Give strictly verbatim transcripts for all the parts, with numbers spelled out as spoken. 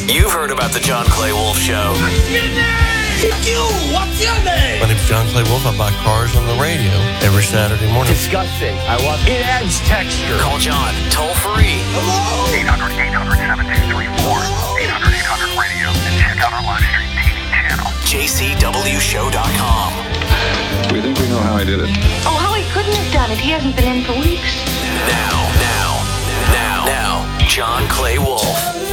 You've heard about the John Clay Wolf Show. What's your name? You. What's your name? My name's John Clay Wolf. I buy cars on the radio every Saturday morning. Disgusting. I love it. It adds texture. Call John toll free. Hello? eight hundred, eight hundred, seven two three four. eight hundred, eight hundred radio. And check out our live stream T V channel. J C W show dot com. We think we know how I did it. Oh, how he couldn't have done it. He hasn't been in for weeks. Now, now, now, now, John Clay Wolf.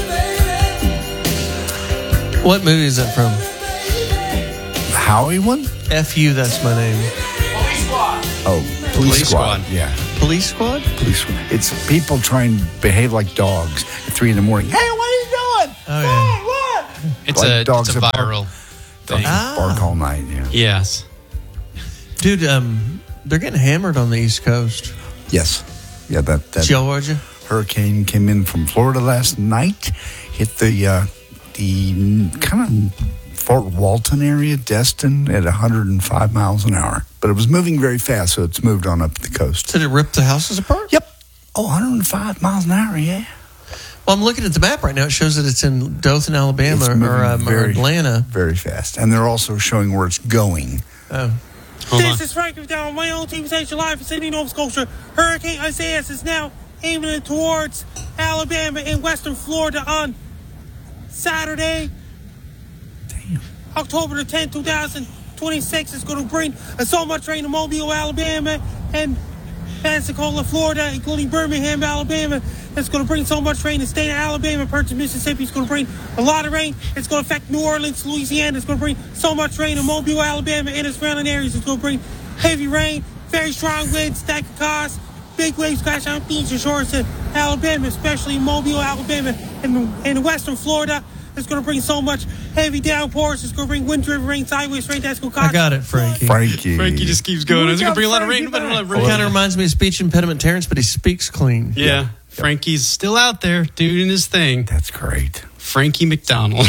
What movie is that from? Howie one? F U, that's my name. Oh, Police, Police Squad. Squad. Yeah, Police Squad? Police Squad. It's people trying to behave like dogs at three in the morning. Hey, what are you doing? Oh, yeah. Hey, what? It's Like a dogs it's a that bark. viral Dogs thing. that bark all night, yeah. Yes. Dude, um, they're getting hammered on the East Coast. Yes. Yeah, that, that Georgia? hurricane came in from Florida last night, hit the, uh, the kind of Fort Walton area, Destin, at one hundred five miles an hour. But it was moving very fast, so it's moved on up the coast. Did it rip the houses apart? Yep. Oh, one hundred five miles an hour, yeah. Well, I'm looking at the map right now. It shows that it's in Dothan, Alabama, It's or, moving um, or very- Atlanta. Very fast. And they're also showing where it's going. Oh. Hold this on. is Frank McDonald, my own team station live from Sydney, Nova Scotia. Hurricane Isaias is now aiming towards Alabama and western Florida on Saturday, Damn. October the tenth, twenty twenty-six. It's going to bring uh, so much rain to Mobile, Alabama, and Pensacola, Florida, including Birmingham, Alabama. It's going to bring so much rain. The state of Alabama, parts of Mississippi, is going to bring a lot of rain. It's going to affect New Orleans, Louisiana. It's going to bring so much rain in Mobile, Alabama, and its surrounding areas. It's going to bring heavy rain, very strong winds that could cause big waves crash on beaches and shores in Alabama, especially in Mobile, Alabama, and in western Florida. It's going to bring so much heavy downpours. It's going to bring wind-driven rain, sideways rain. That's going to cause... I got it, Frankie. Frankie. Frankie just keeps going. It's going to bring a lot of rain. But a lot of rain. Kind of reminds me of speech impediment Terrence, but he speaks clean. Yeah. Frankie's still out there doing his thing. That's great. Frankie McDonald.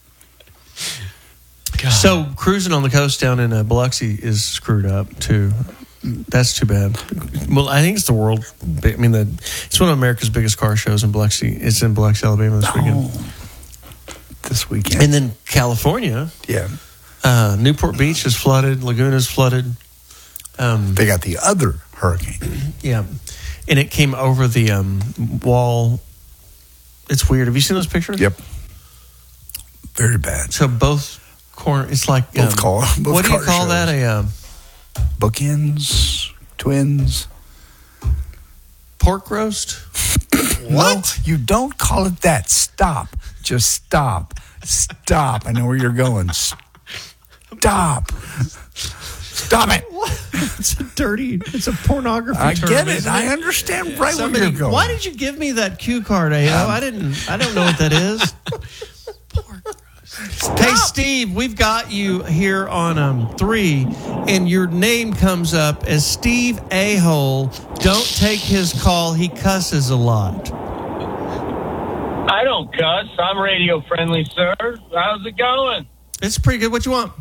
God. So cruising on the coast down in uh, Biloxi is screwed up too. That's too bad. Well, I think it's the world. I mean, the it's one of America's biggest car shows in Biloxi. It's in Biloxi, Alabama this weekend. Oh, this weekend. And then California, yeah. uh, Newport Beach is flooded. Laguna's flooded. Um, They got the other hurricane. yeah, and it came over the um, wall. It's weird. Have you seen those pictures? Yep. Very bad. So both corner. It's like Both um, car- both what do you car call shows. that? A um, Bookends, twins. pork roast? What? You don't call it that. Stop. Just stop. Stop. I know where you're going. Stop. Stop it. It's a dirty. It's a pornography. I term, get it. isn't I understand right Somebody, where you're going. why did you give me that cue card, A O? I didn't. I don't know what that is. Hey, Steve, we've got you here on um, three, and your name comes up as Steve A-hole. Don't take his call. He cusses a lot. I don't cuss. I'm radio friendly, sir. How's it going? It's pretty good. What you want?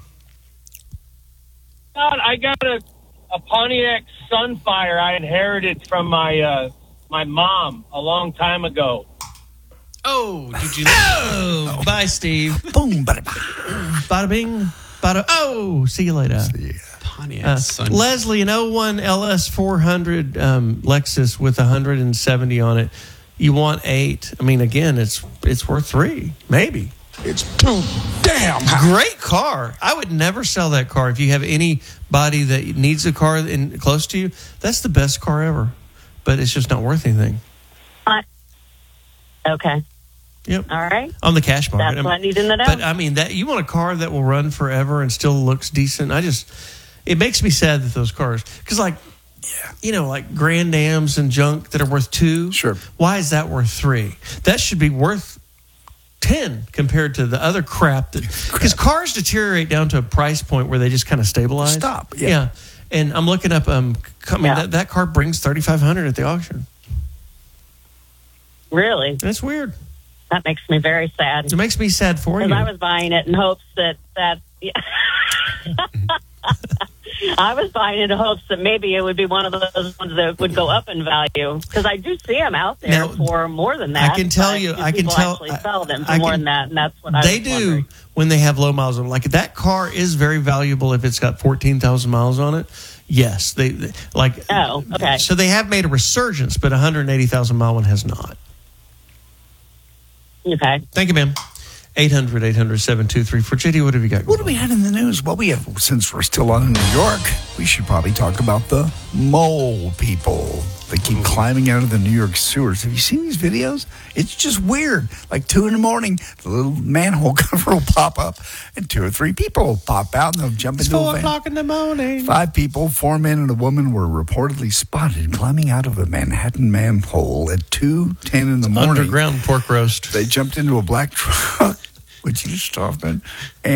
God, I got a, a Pontiac Sunfire I inherited from my uh, my mom a long time ago. Oh, did you? Oh, bye, Steve. Boom, bada, bada. Bada bing, bada. Oh, see you later. Yeah. Pontiac Uh, Sun. Leslie, an oh one L S four hundred um, Lexus with one hundred seventy on it. You want eight? I mean, again, it's it's worth three, maybe. It's too damn hot. Great car. I would never sell that car. If you have anybody that needs a car in, close to you, that's the best car ever. But it's just not worth anything. Uh, okay. Yep. All right. On the cash market. That's what I need to know. But I mean, that you want a car that will run forever and still looks decent. I just, it makes me sad that those cars, because like, Yeah. you know, like Grand Ams and junk that are worth two. Sure. Why is that worth three? That should be worth ten compared to the other crap that, because cars deteriorate down to a price point where they just kind of stabilize. Stop, yeah. And I'm looking up, um, I mean, Yeah. that, that car brings thirty-five hundred at the auction. Really? That's weird. That makes me very sad. It makes me sad for you. Because I was buying it in hopes that that I was buying in hopes that maybe it would be one of those ones that would go up in value because I do see them out there Now, for more than that. I can tell but you, do I can people tell, actually sell them for I more can- than that, and that's what I They was do wondering. when they have low miles on. Like that car is very valuable if it's got fourteen thousand miles on it. Yes, they they- like. Oh, okay. So they have made a resurgence, but a one hundred eighty thousand mile one has not. Okay. Thank you, ma'am. eight hundred, eight hundred, seven two three four. J D, what have you got? What do we had in the news? Well, we have, since we're still on in New York, we should probably talk about the mole people. They keep climbing out of the New York sewers. Have you seen these videos? It's just weird. Like two in the morning, the little manhole cover will pop up, and two or three people will pop out, and they'll jump It's into a four van. o'clock in the morning. Five people, four men and a woman, were reportedly spotted climbing out of a Manhattan manhole at two ten in the morning. Underground pork roast. They jumped into a black truck, which you just stopped in, and